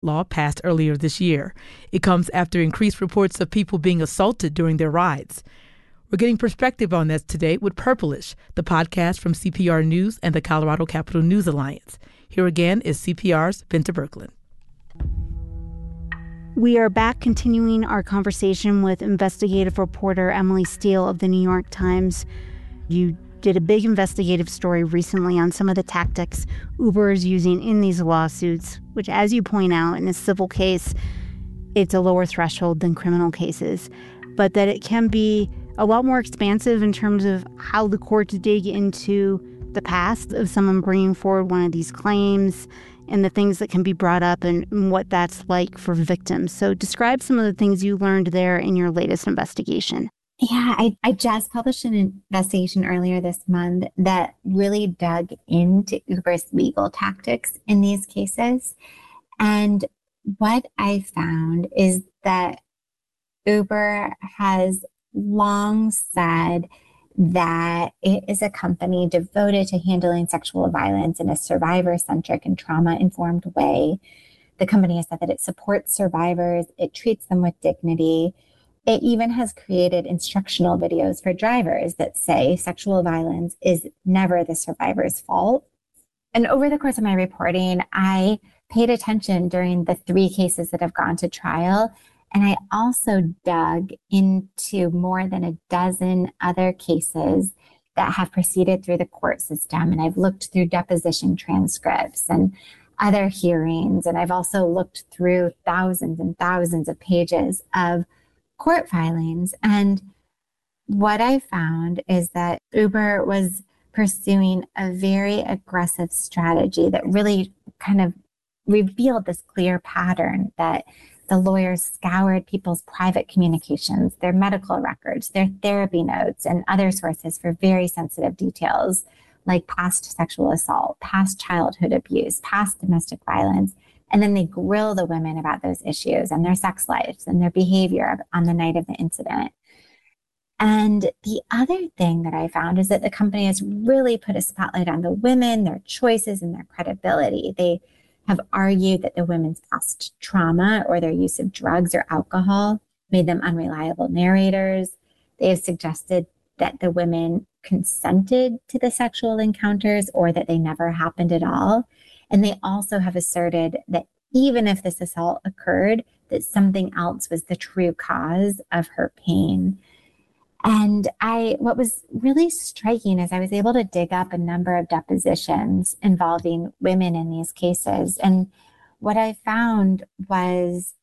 law passed earlier this year. It comes after increased reports of people being assaulted during their rides. We're getting perspective on this today with Purplish, the podcast from CPR News and the Colorado Capital News Alliance. Here again is CPR's Binta Berkland. We are back continuing our conversation with investigative reporter Emily Steele of the New York Times. You did a big investigative story recently on some of the tactics Uber is using in these lawsuits, which, as you point out, in a civil case, it's a lower threshold than criminal cases, but that it can be a lot more expansive in terms of how the courts dig into the past of someone bringing forward one of these claims and the things that can be brought up and what that's like for victims. So describe some of the things you learned there in your latest investigation. Yeah, I just published an investigation earlier this month that really dug into Uber's legal tactics in these cases. And what I found is that Uber has long said that it is a company devoted to handling sexual violence in a survivor-centric and trauma-informed way. The company has said that it supports survivors, it treats them with dignity. It even has created instructional videos for drivers that say sexual violence is never the survivor's fault. And over the course of my reporting, I paid attention during the 3 cases that have gone to trial. And I also dug into more than a dozen other cases that have proceeded through the court system. And I've looked through deposition transcripts and other hearings. And I've also looked through thousands and thousands of pages of court filings. And what I found is that Uber was pursuing a very aggressive strategy that really kind of revealed this clear pattern that the lawyers scoured people's private communications, their medical records, their therapy notes, and other sources for very sensitive details like past sexual assault, past childhood abuse, past domestic violence. And then they grill the women about those issues and their sex lives and their behavior on the night of the incident. And the other thing that I found is that the company has really put a spotlight on the women, their choices, and their credibility. They have argued that the women's past trauma or their use of drugs or alcohol made them unreliable narrators. They have suggested that the women consented to the sexual encounters or that they never happened at all. And they also have asserted that even if this assault occurred, that something else was the true cause of her pain. And what was really striking is I was able to dig up a number of depositions involving women in these cases. And what I found was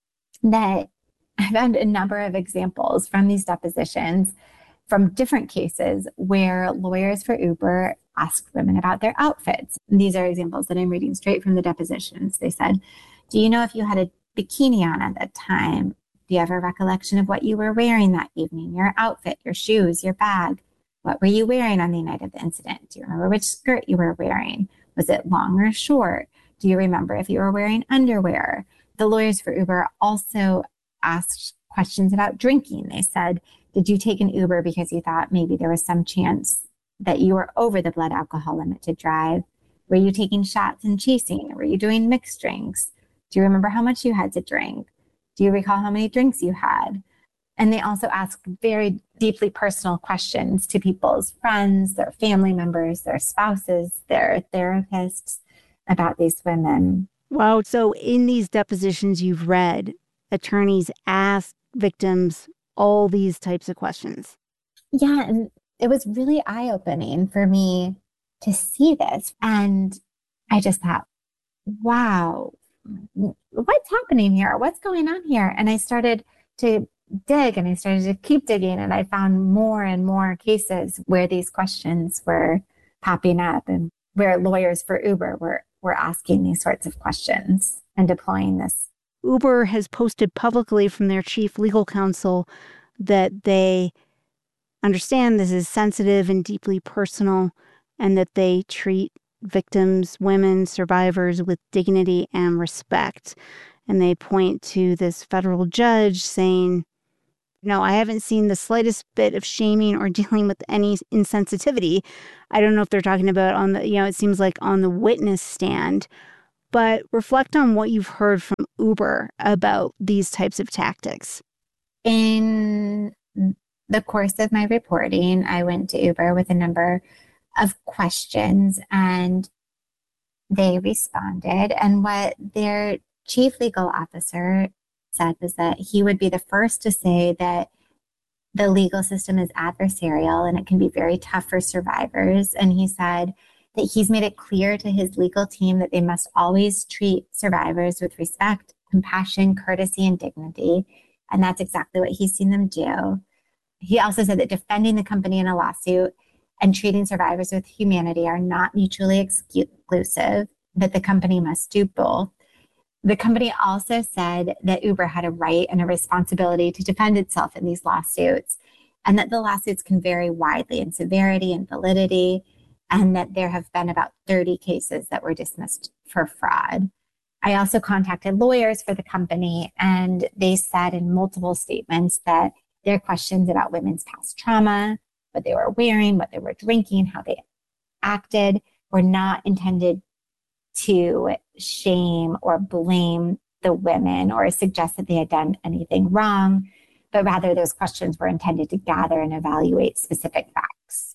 that I found a number of examples from these depositions from different cases where lawyers for Uber asked women about their outfits. And these are examples that I'm reading straight from the depositions. They said, "Do you know if you had a bikini on at that time? Do you have a recollection of what you were wearing that evening? Your outfit, your shoes, your bag? What were you wearing on the night of the incident? Do you remember which skirt you were wearing? Was it long or short? Do you remember if you were wearing underwear?" The lawyers for Uber also asked questions about drinking. They said, "Did you take an Uber because you thought maybe there was some chance that you were over the blood alcohol limit to drive? Were you taking shots and chasing? Were you doing mixed drinks? Do you remember how much you had to drink? Do you recall how many drinks you had?" And they also asked very deeply personal questions to people's friends, their family members, their spouses, their therapists about these women. Wow. So in these depositions you've read, attorneys ask victims all these types of questions. Yeah, and it was really eye-opening for me to see this. And I just thought, wow, what's happening here? What's going on here? And I started to dig and I started to keep digging, and I found more and more cases where these questions were popping up and where lawyers for Uber were asking these sorts of questions and deploying this. Uber has posted publicly from their chief legal counsel that they understand this is sensitive and deeply personal, and that they treat victims, women, survivors with dignity and respect. And they point to this federal judge saying, "No, I haven't seen the slightest bit of shaming or dealing with any insensitivity." I don't know if they're talking about it seems like on the witness stand. but reflect on what you've heard from Uber about these types of tactics. In the course of my reporting, I went to Uber with a number of questions and they responded. And what their chief legal officer said was that he would be the first to say that the legal system is adversarial and it can be very tough for survivors. And he said that he's made it clear to his legal team that they must always treat survivors with respect, compassion, courtesy, and dignity. And that's exactly what he's seen them do. He also said that defending the company in a lawsuit and treating survivors with humanity are not mutually exclusive, that the company must do both. The company also said that Uber had a right and a responsibility to defend itself in these lawsuits, and that the lawsuits can vary widely in severity and validity, and that there have been about 30 cases that were dismissed for fraud. I also contacted lawyers for the company, and they said in multiple statements that their questions about women's past trauma, what they were wearing, what they were drinking, how they acted, were not intended to shame or blame the women or suggest that they had done anything wrong, but rather those questions were intended to gather and evaluate specific facts.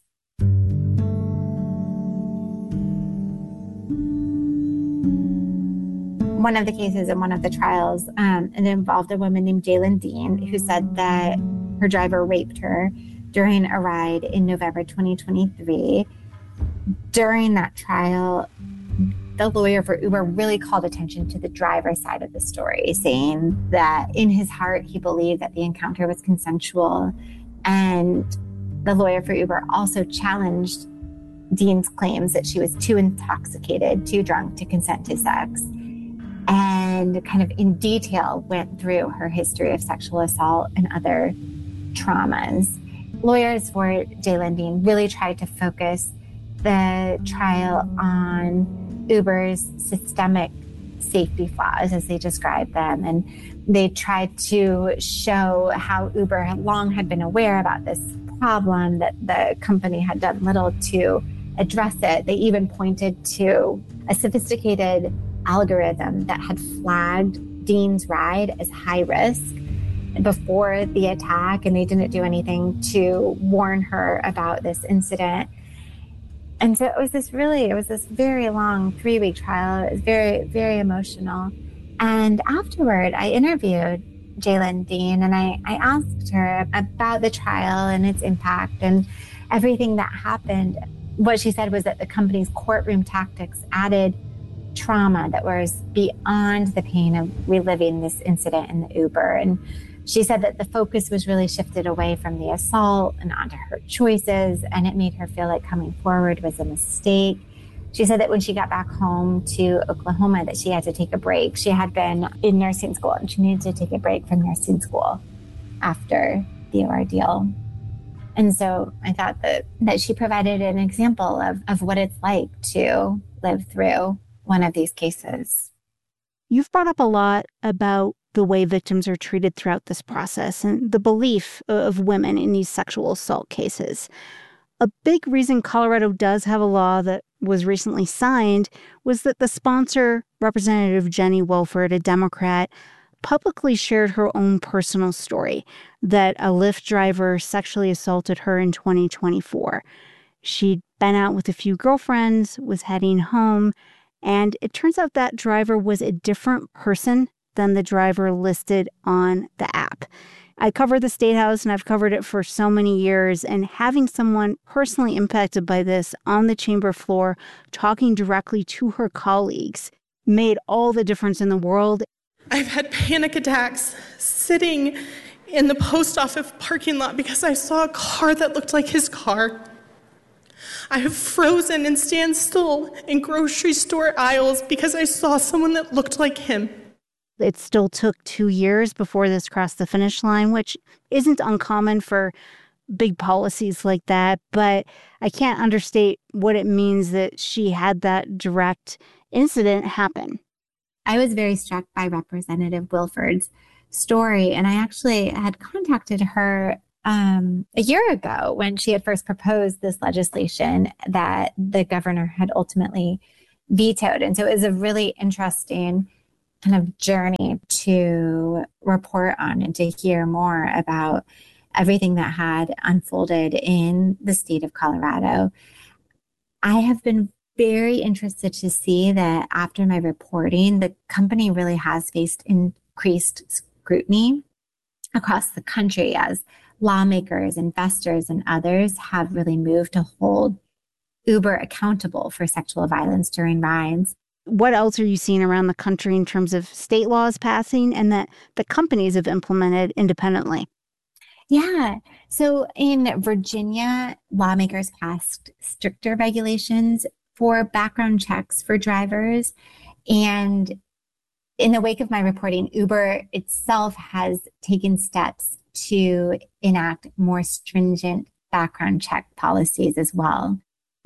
One of the cases in one of the trials, it involved a woman named Jaylyn Dean, who said that her driver raped her during a ride in November 2023. During that trial, the lawyer for Uber really called attention to the driver's side of the story, saying that in his heart, he believed that the encounter was consensual. And the lawyer for Uber also challenged Dean's claims that she was too intoxicated, too drunk to consent to sex, and kind of in detail went through her history of sexual assault and other traumas. Lawyers for Jaylyn Dean really tried to focus the trial on Uber's systemic safety flaws, as they described them. And they tried to show how Uber long had been aware about this problem, that the company had done little to address it. They even pointed to a sophisticated algorithm that had flagged Dean's ride as high risk before the attack, and they didn't do anything to warn her about this incident. And so it was this very long 3-week trial. It was very, very emotional. And afterward, I interviewed Jaylyn Dean, and I asked her about the trial and its impact and everything that happened. What she said was that the company's courtroom tactics added trauma that was beyond the pain of reliving this incident in the Uber. And she said that the focus was really shifted away from the assault and onto her choices, and it made her feel like coming forward was a mistake. She said that when she got back home to Oklahoma, that she had to take a break. She had been in nursing school, and she needed to take a break from nursing school after the ordeal. And so I thought that she provided an example of what it's like to live through one of these cases. You've brought up a lot about the way victims are treated throughout this process and the belief of women in these sexual assault cases. A big reason Colorado does have a law that was recently signed was that the sponsor, Representative Jenny Wilford, a Democrat, publicly shared her own personal story that a Lyft driver sexually assaulted her in 2024. She'd been out with a few girlfriends, was heading home, and it turns out that driver was a different person than the driver listed on the app. I cover the State House, and I've covered it for so many years, and having someone personally impacted by this on the chamber floor, talking directly to her colleagues, made all the difference in the world. I've had panic attacks sitting in the post office parking lot because I saw a car that looked like his car. I have frozen and stand still in grocery store aisles because I saw someone that looked like him. It still took 2 years before this crossed the finish line, which isn't uncommon for big policies like that. But I can't understate what it means that she had that direct incident happen. I was very struck by Representative Wilford's story, and I actually had contacted her a year ago when she had first proposed this legislation that the governor had ultimately vetoed. And so it was a really interesting kind of journey to report on and to hear more about everything that had unfolded in the state of Colorado. I have been very interested to see that after my reporting, the company really has faced increased scrutiny across the country as lawmakers, investors, and others have really moved to hold Uber accountable for sexual violence during rides. What else are you seeing around the country in terms of state laws passing and that the companies have implemented independently? Yeah. So in Virginia, lawmakers passed stricter regulations for background checks for drivers. And in the wake of my reporting, Uber itself has taken steps to enact more stringent background check policies as well.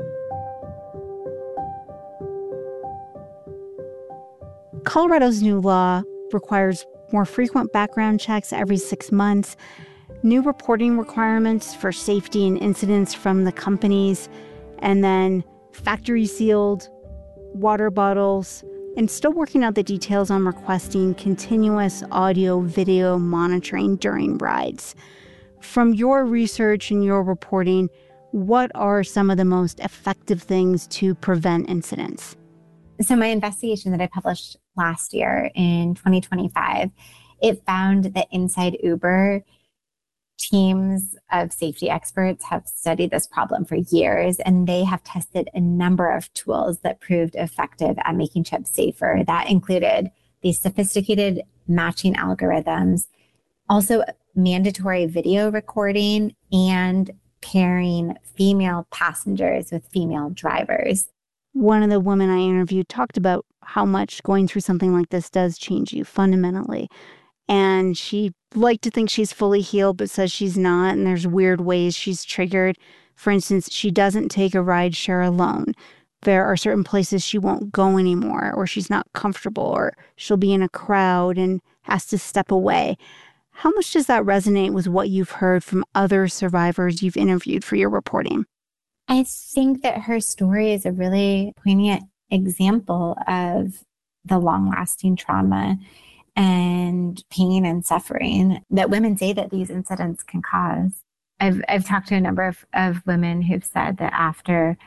Colorado's new law requires more frequent background checks every 6 months, new reporting requirements for safety and incidents from the companies, and then factory-sealed water bottles, and still working out the details on requesting continuous audio-video monitoring during rides. From your research and your reporting, what are some of the most effective things to prevent incidents? So my investigation that I published last year in 2025, it found that inside Uber, teams of safety experts have studied this problem for years, and they have tested a number of tools that proved effective at making trips safer. That included these sophisticated matching algorithms, also mandatory video recording, and pairing female passengers with female drivers. One of the women I interviewed talked about how much going through something like this does change you fundamentally. And she liked to think she's fully healed, but says she's not. And there's weird ways she's triggered. For instance, she doesn't take a ride share alone. There are certain places she won't go anymore, or she's not comfortable, or she'll be in a crowd and has to step away. How much does that resonate with what you've heard from other survivors you've interviewed for your reporting? I think that her story is a really poignant example of the long-lasting trauma and pain and suffering that women say that these incidents can cause. I've talked to a number of women who've said that after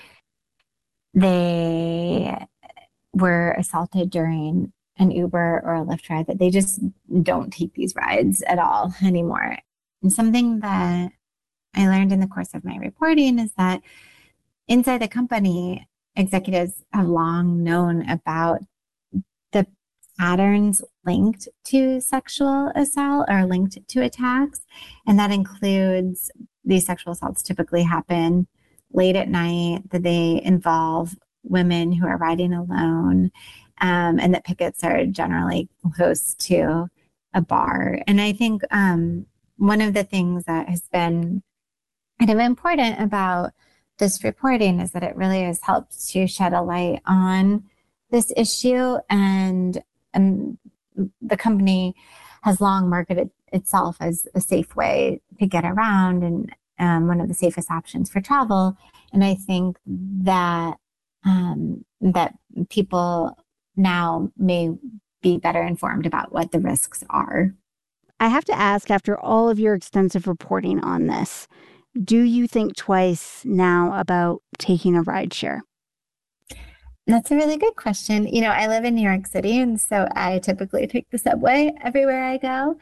they were assaulted during an Uber or a Lyft ride, that they just don't take these rides at all anymore. And something that I learned in the course of my reporting is that inside the company, executives have long known about the patterns linked to sexual assault or linked to attacks. And that includes these sexual assaults typically happen late at night, that they involve women who are riding alone, and that pickets are generally close to a bar. And I think one of the things that has been kind of important about this reporting is that it really has helped to shed a light on this issue, and the company has long marketed itself as a safe way to get around and one of the safest options for travel. And I think that that people now may be better informed about what the risks are. I have to ask, after all of your extensive reporting on this, do you think twice now about taking a rideshare? That's a really good question. You know, I live in New York City, and so I typically take the subway everywhere I go.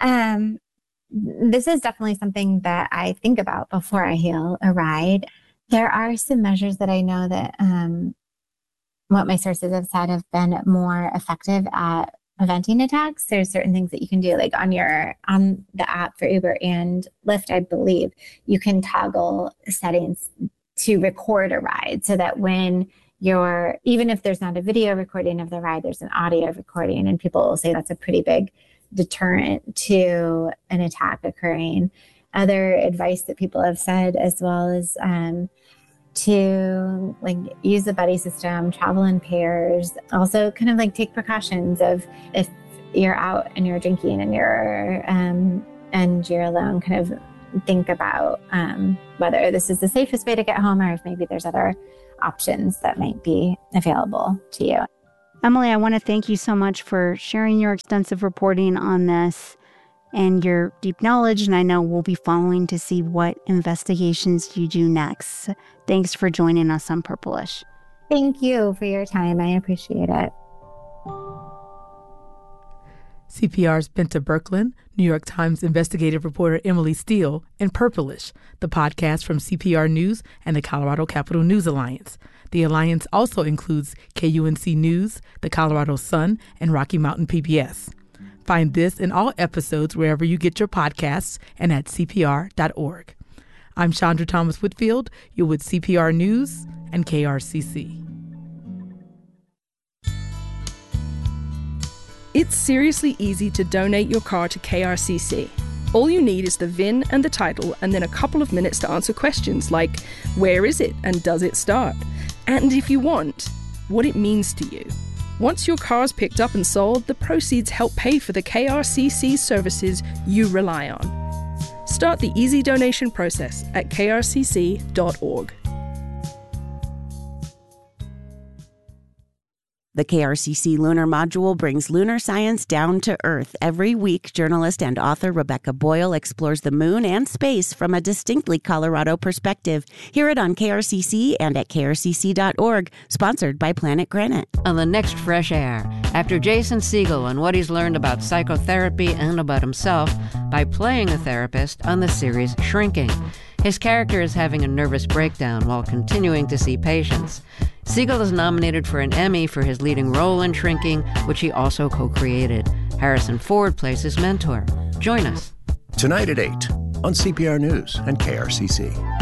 This is definitely something that I think about before I hail a ride. There are some measures that I know that what my sources have said have been more effective at preventing attacks. There's certain things that you can do, like on the app for Uber and Lyft, I believe, you can toggle settings to record a ride so that when even if there's not a video recording of the ride, there's an audio recording, and people will say that's a pretty big deterrent to an attack occurring. Other advice that people have said as well is to use the buddy system, travel in pairs, also kind of take precautions of if you're out and you're drinking and you're alone, kind of think about whether this is the safest way to get home or if maybe there's other options that might be available to you. Emily, I want to thank you so much for sharing your extensive reporting on this and your deep knowledge, and I know we'll be following to see what investigations you do next. Thanks for joining us on Purplish. Thank you for your time. I appreciate it. CPR's Bente Birkeland, New York Times investigative reporter Emily Steele, and Purplish, the podcast from CPR News and the Colorado Capital News Alliance. The Alliance also includes KUNC News, the Colorado Sun, and Rocky Mountain PBS. Find this and all episodes wherever you get your podcasts and at CPR.org. I'm Chandra Thomas Whitfield. You're with CPR News and KRCC. It's seriously easy to donate your car to KRCC. All you need is the VIN and the title, and then a couple of minutes to answer questions like, where is it and does it start? And if you want, what it means to you. Once your car's picked up and sold, the proceeds help pay for the KRCC services you rely on. Start the easy donation process at krcc.org. The KRCC Lunar Module brings lunar science down to Earth. Every week, journalist and author Rebecca Boyle explores the moon and space from a distinctly Colorado perspective. Hear it on KRCC and at krcc.org, sponsored by Planet Granite. On the next Fresh Air, after Jason Segel and what he's learned about psychotherapy and about himself by playing a therapist on the series Shrinking. His character is having a nervous breakdown while continuing to see patients. Segel is nominated for an Emmy for his leading role in Shrinking, which he also co-created. Harrison Ford plays his mentor. Join us. Tonight at 8 on CPR News and KRCC.